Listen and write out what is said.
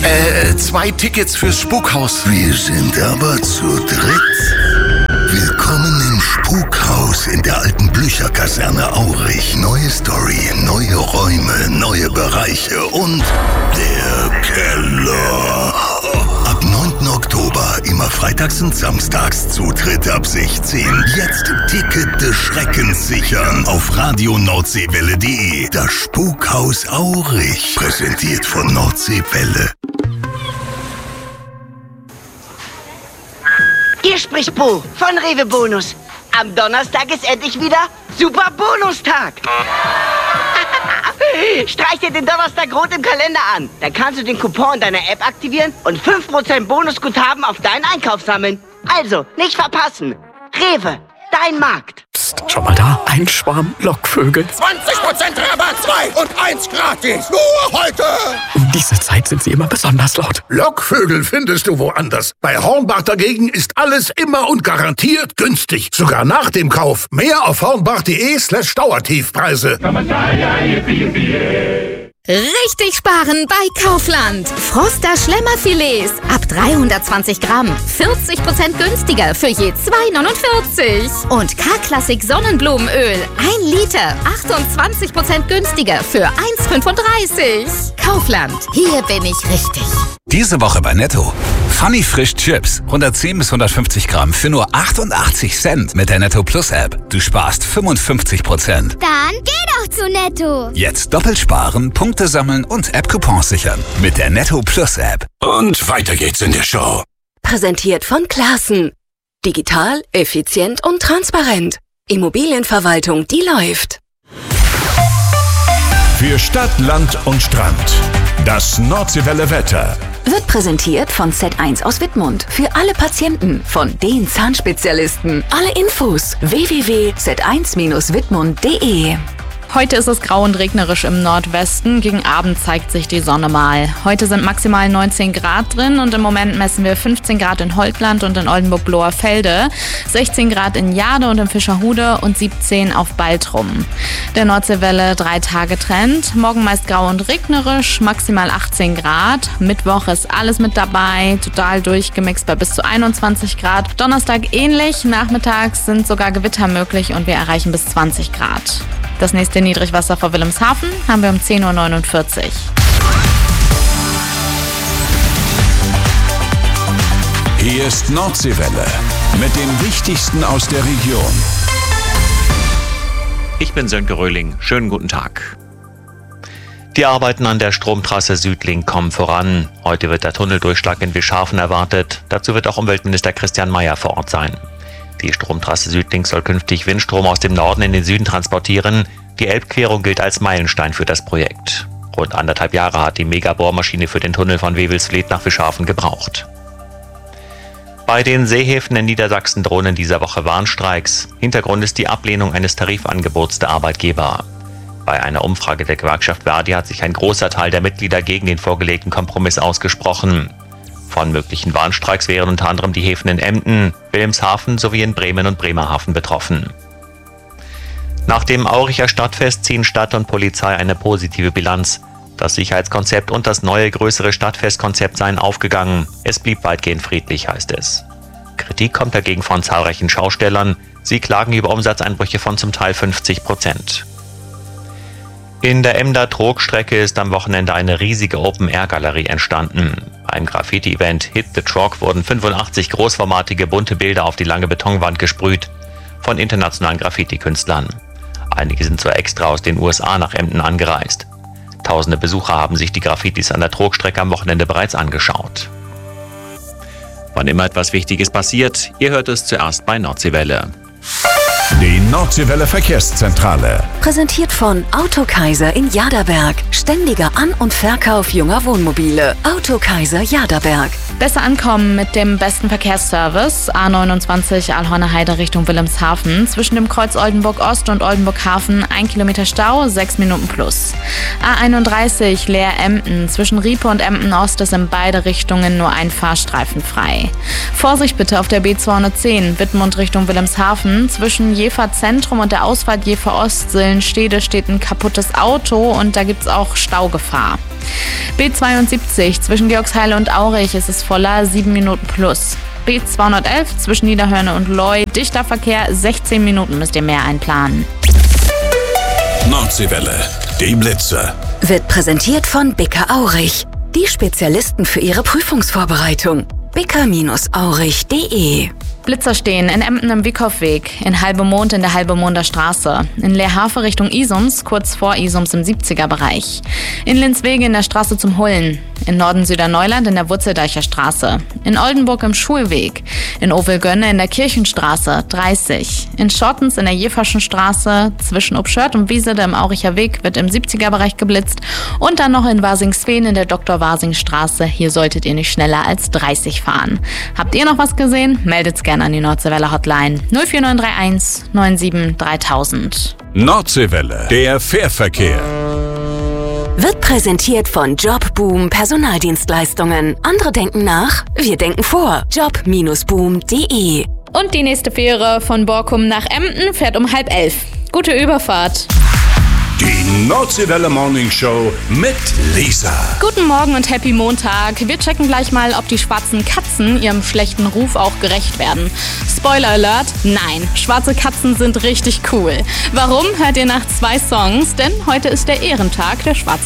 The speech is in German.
2 Tickets fürs Spukhaus. Wir sind aber zu dritt. Willkommen im Spukhaus in der alten Blücher-Kaserne Aurich. Neue Story, neue Räume, neue Bereiche und der Keller. Ab 9. Oktober, immer freitags und samstags, Zutritt ab 16. Jetzt Ticket des Schreckens sichern auf radionordseewelle.de. Das Spukhaus Aurich, präsentiert von Nordseewelle. Hier spricht Bo von Rewe Bonus. Am Donnerstag ist endlich wieder Super Bonustag. Streich dir den Donnerstag rot im Kalender an. Dann kannst du den Coupon in deiner App aktivieren und 5% Bonusguthaben auf deinen Einkauf sammeln. Also, nicht verpassen. Rewe, dein Markt. Psst, schon mal da? Ein Schwarm Lockvögel. 20% Rabatt, 2 und 1 gratis. Nur heute. Um diese Zeit sind sie immer besonders laut. Lockvögel findest du woanders. Bei Hornbach dagegen ist alles immer und garantiert günstig. Sogar nach dem Kauf. Mehr auf hornbach.de/Dauertiefpreise. Richtig sparen bei Kaufland. Froster Schlemmerfilets ab 320 Gramm. 40% günstiger für je 2,49. Und K-Klassik Sonnenblumenöl 1 Liter. 28% günstiger für 1,35. Kaufland. Hier bin ich richtig. Diese Woche bei Netto. Funny Frisch Chips. 110 bis 150 Gramm für nur 88 Cent mit der Netto Plus App. Du sparst 55%. Dann geh doch zu Netto. Jetzt doppelt sparen, Punkte sammeln und App-Coupons sichern. Mit der Netto Plus App. Und weiter geht's in der Show. Präsentiert von Classen. Digital, effizient und transparent. Immobilienverwaltung, die läuft. Für Stadt, Land und Strand. Das Nordseewelle Wetter. Wird präsentiert von Z1 aus Wittmund. Für alle Patienten, von den Zahnspezialisten. Alle Infos www.z1-wittmund.de. Heute ist es grau und regnerisch im Nordwesten. Gegen Abend zeigt sich die Sonne mal. Heute sind maximal 19 Grad drin und im Moment messen wir 15 Grad in Holtland und in Oldenburg-Bloerfelde, 16 Grad in Jade und in Fischerhude und 17 auf Baltrum. Der Nordseewelle 3-Tage-Trend. Morgen meist grau und regnerisch, maximal 18 Grad. Mittwoch ist alles mit dabei, total durchgemixt bei bis zu 21 Grad. Donnerstag ähnlich, nachmittags sind sogar Gewitter möglich und wir erreichen bis 20 Grad. Das nächste Niedrigwasser vor Wilhelmshaven haben wir um 10:49 Uhr. Hier ist Nordseewelle mit dem Wichtigsten aus der Region. Ich bin Sönke Röhling. Schönen guten Tag. Die Arbeiten an der Stromtrasse Südlink kommen voran. Heute wird der Tunneldurchschlag in Wischhafen erwartet. Dazu wird auch Umweltminister Christian Mayer vor Ort sein. Die Stromtrasse Südlink soll künftig Windstrom aus dem Norden in den Süden transportieren. Die Elbquerung gilt als Meilenstein für das Projekt. Rund 1,5 Jahre hat die Megabohrmaschine für den Tunnel von Wewelsfleth nach Wischhafen gebraucht. Bei den Seehäfen in Niedersachsen drohen in dieser Woche Warnstreiks. Hintergrund ist die Ablehnung eines Tarifangebots der Arbeitgeber. Bei einer Umfrage der Gewerkschaft Verdi hat sich ein großer Teil der Mitglieder gegen den vorgelegten Kompromiss ausgesprochen. Von möglichen Warnstreiks wären unter anderem die Häfen in Emden, Wilhelmshaven sowie in Bremen und Bremerhaven betroffen. Nach dem Auricher Stadtfest ziehen Stadt und Polizei eine positive Bilanz. Das Sicherheitskonzept und das neue größere Stadtfestkonzept seien aufgegangen. Es blieb weitgehend friedlich, heißt es. Kritik kommt dagegen von zahlreichen Schaustellern. Sie klagen über Umsatzeinbrüche von zum Teil 50%. In der Emder Trog-Strecke ist am Wochenende eine riesige Open-Air-Galerie entstanden. Beim Graffiti-Event Hit the Trog wurden 85 großformatige bunte Bilder auf die lange Betonwand gesprüht von internationalen Graffiti-Künstlern. Einige sind sogar extra aus den USA nach Emden angereist. Tausende Besucher haben sich die Graffitis an der Trog-Strecke am Wochenende bereits angeschaut. Wann immer etwas Wichtiges passiert, ihr hört es zuerst bei Nordseewelle. Die Nordseewelle Verkehrszentrale. Präsentiert von Autokaiser in Jaderberg. Ständiger An- und Verkauf junger Wohnmobile. Autokaiser Jaderberg. Besser ankommen mit dem besten Verkehrsservice. A29 Alhorner Heide Richtung Wilhelmshaven. Zwischen dem Kreuz Oldenburg Ost und Oldenburg Hafen 1 Kilometer Stau, 6 Minuten plus. A31 Leer-Emden. Zwischen Riepe und Emden Ost ist in beide Richtungen nur ein Fahrstreifen frei. Vorsicht bitte auf der B210 Wittmund Richtung Wilhelmshaven. Zwischen Jever Zentrum und der Ausfahrt Jever Ost-Sillenstede steht ein kaputtes Auto und da gibt's auch Staugefahr. B72 zwischen Georgsheil und Aurich ist es voller, 7 Minuten plus. B211 zwischen Niederhörne und Leu, dichter Verkehr, 16 Minuten müsst ihr mehr einplanen. Nordseewelle, die Blitzer. Wird präsentiert von Bicker Aurich. Die Spezialisten für ihre Prüfungsvorbereitung. bicker-aurich.de. Blitzer stehen in Emden im Wieckhoffweg, in Halbemond in der Halbemonder Straße, in Leerhafe Richtung Isums, kurz vor Isums im 70er-Bereich, in Linzwege in der Straße zum Hullen, in Norden-Süderneuland in der Wurzeldeicher Straße, in Oldenburg im Schulweg, in Ovelgönne in der Kirchenstraße 30, in Schottens in der Jeverschen Straße, zwischen Obschörth und Wiesede im Auricher Weg wird im 70er-Bereich geblitzt und dann noch in Wasingsfehn in der Dr.-Wasing-Straße. Hier solltet ihr nicht schneller als 30 fahren. Habt ihr noch was gesehen? Meldet's gerne an die Nordseewelle Hotline 04931 97 3000. Nordseewelle, der Fährverkehr. Wird präsentiert von Jobboom Personaldienstleistungen. Andere denken nach, wir denken vor. Job-boom.de. Und die nächste Fähre von Borkum nach Emden fährt um 10:30. Gute Überfahrt. Die Nordseewelle Morning Show mit Lisa. Guten Morgen und Happy Montag. Wir checken gleich mal, ob die schwarzen Katzen ihrem schlechten Ruf auch gerecht werden. Spoiler Alert, nein, schwarze Katzen sind richtig cool. Warum, hört ihr nach 2 Songs, denn heute ist der Ehrentag der schwarzen